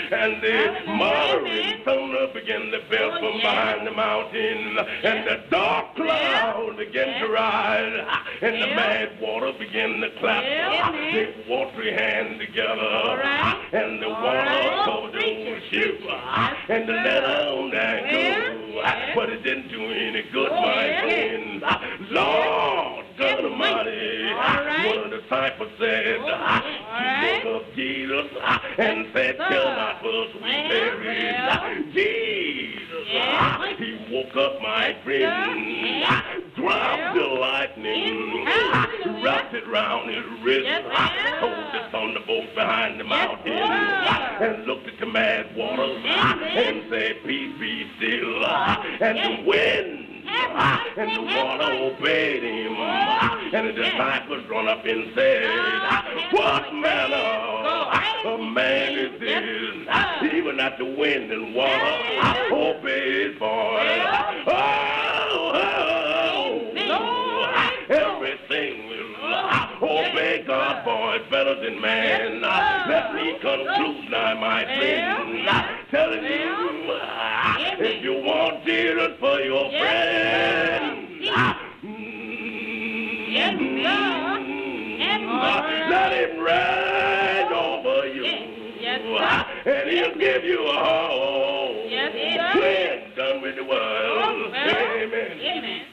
and the muttering thunder began to belt from behind the mountain, and the dark cloud began to rise, and the mad water began to clap. They watery hand together, and the water covered the old ship, and the let on that go, but it didn't do any good, my friend. Lord God Almighty, one of the disciples said, he woke up Jesus and said, tell not us we buried Jesus. He woke up, my friend, dropped the lightning, wrapped it round his wrist, told the thunderbolt behind the mountain, and looked at the mad waters and said, peace be still, and the wind and the water obeyed him, and the disciples run up and said, what manner of man is this? Even at the wind and water obey his voice. Everything will obey God's voice better than man. Let me conclude now, my friend, telling you, if you want Jesus for your friend, let him ride over you, and he'll give you a home. When done with the world. Amen.